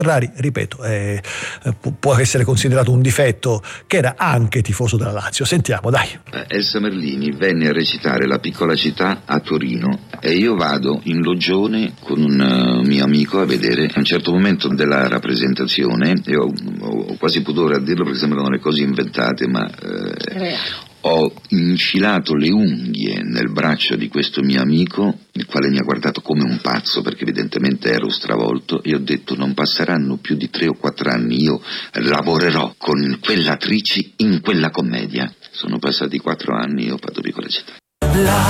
rari, ripeto, può essere considerato un difetto, che era anche tifoso della Lazio. Sentiamo, dai. Elsa Merlini venne a recitare La piccola città a Torino e io vado in loggione con un mio amico a vedere. A un certo momento della rappresentazione, e ho quasi pudore a dirlo perché sembrano le cose inventate, ma ho infilato le unghie nel braccio di questo mio amico, il quale mi ha guardato come un pazzo perché evidentemente ero stravolto, e ho detto: non passeranno più di 3 o 4 anni, io lavorerò con quell'attrice in quella commedia. Sono passati 4 anni e ho fatto Piccola città.